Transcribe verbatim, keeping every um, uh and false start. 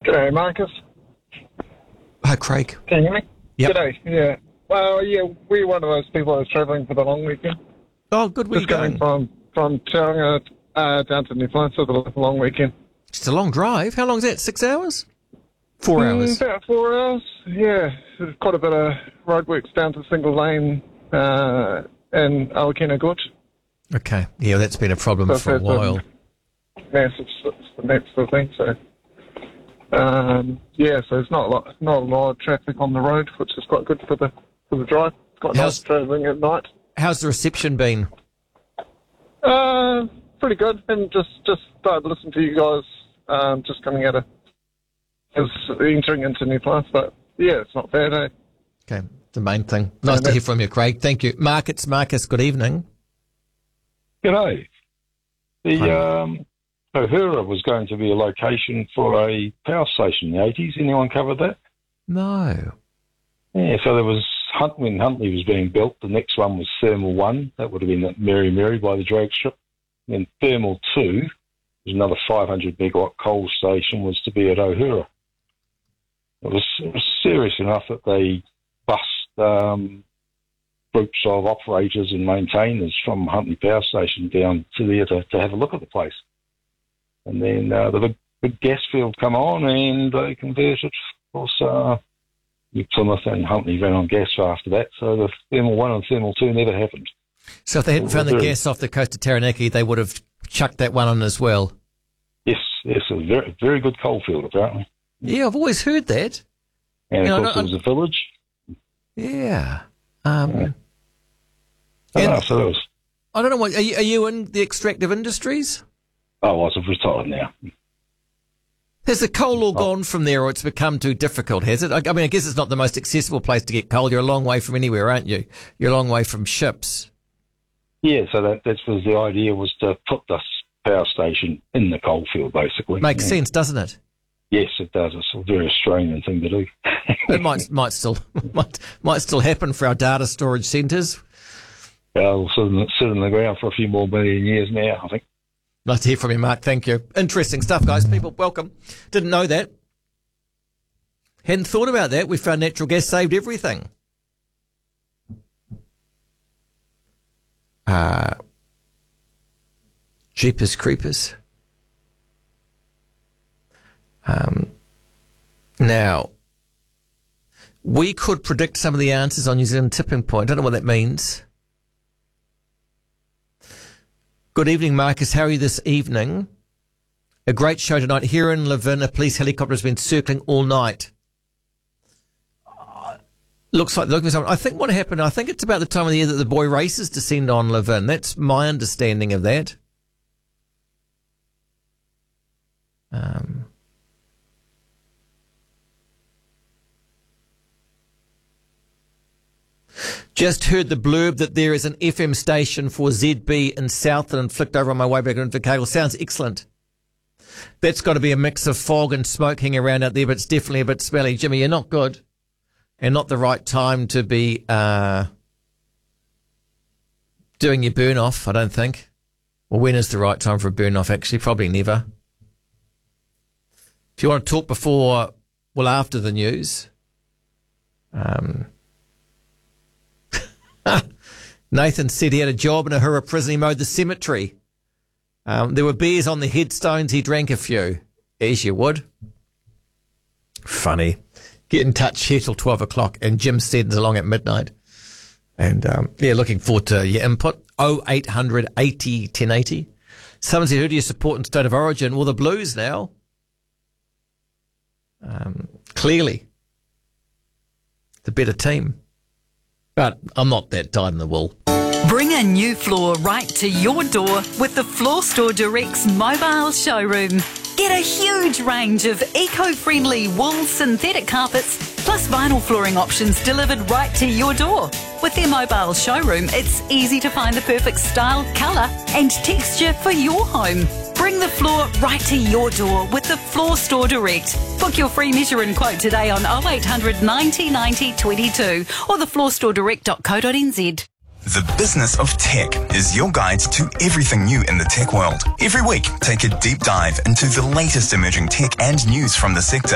G'day, Marcus. Hi, Craig. Can you hear me? Yep. G'day, yeah. Well, yeah, we're one of those people that was travelling for the long weekend. Oh, good. Where are you Just going? from, from Tauranga uh, down to Newfoundland for the long weekend. It's a long drive. How long is that? Six hours? Four Mm, hours. about four hours, yeah. There's quite a bit of roadworks down to single lane uh, in Awakena Gorge. Okay. Yeah, that's been a problem So for a that's while. Massive, that's the thing, so... Um, yeah, so it's not a lot, not a lot of traffic on the road, which is quite good for the for the drive. Quite How's- nice travelling at night. How's the reception been? Uh, pretty good. And just just started listening to you guys. Um, just coming out of is entering into new class, but yeah, it's not bad. Eh? Okay, the main thing. Nice And to hear that- from you, Craig. Thank you. Mark, it's Marcus. Good evening. G'day. The Hi. um, Ohura was going to be a location for a power station in the eighties. Anyone covered that? No. Yeah, so there was, Hunt, when Huntley was being built, the next one was Thermal one. That would have been at Mary Mary by the drag strip. And then Thermal two, was another five hundred megawatt coal station, was to be at Ohura. It was, it was serious enough that they bussed um, groups of operators and maintainers from Huntley Power Station down to there to, to have a look at the place. And then uh, the big, big gas field come on and they converted. Of course, uh, New Plymouth and Huntley ran on gas after that, so the Thermal one and Thermal two never happened. So if they hadn't found the gas off the coast of Taranaki, they would have chucked that one on as well. Yes, yes, a very, very good coal field, apparently. Yeah, I've always heard that. And You of know, course, I- there was a village. Yeah. Um, Yeah. And- Oh, so that was, I don't know what. Are you, are you in the extractive industries? oh, I was retired now. Has the coal all Oh. gone from there, or it's become too difficult? Has it? I I mean, I guess it's not the most accessible place to get coal. You're a long way from anywhere, aren't you? You're a long way from ships. Yeah, so that that was the idea, was to put this power station in the coal field, basically. Makes Yeah. sense, doesn't it? Yes, it does. It's a very Australian thing to do. It might might still might might still happen for our data storage centres. I'll sit in, sit in the ground for a few more million years now, I think. Nice to hear from you, Mark. Thank you. Interesting stuff, guys. People, welcome. Didn't know that. Hadn't thought about that. We found natural gas saved everything. Uh, Jeepers creepers. Um, now, we could predict some of the answers on New Zealand Tipping Point. I don't know what that means. Good evening, Marcus. How are you this evening? A great show tonight. Here in Levin, a police helicopter has been circling all night. Uh, looks like looking for someone. I think what happened, I think it's about the time of the year that the boy races descend on Levin. That's my understanding of that. Um, Just heard the blurb that there is an F M station for Z B in Southland, flicked over on my way back into Invercargill. Sounds excellent. That's got to be a mix of fog and smoke hanging around out there, but it's definitely a bit smelly. Jimmy, you're not good. And not the right time to be uh, doing your burn off, I don't think. Well, when is the right time for a burn off, actually? Probably never. If you want to talk before, well, after the news. Um... Nathan said he had a job in a Ohura prison. He mowed the cemetery. Um, there were beers on the headstones. He drank a few. As you would. Funny. Get in touch here till twelve o'clock. And Jim Seddon's along at midnight. And, um, yeah, looking forward to your input. oh eight hundred eighty ten eighty. Someone said, who do you support in State of Origin? Well, the Blues now. Um, clearly. The better team. But I'm not that dyed in the wool. Bring a new floor right to your door with the Floor Store Direct's mobile showroom. Get a huge range of eco-friendly wool synthetic carpets plus vinyl flooring options delivered right to your door. With their mobile showroom, it's easy to find the perfect style, colour and texture for your home. Bring the floor right to your door with the Floor Store Direct. Book your free measure and quote today on oh eight hundred ninety ninety twenty-two or the floor store direct dot co dot n z. The Business of Tech is your guide to everything new in the tech world. Every week, take a deep dive into the latest emerging tech and news from the sector.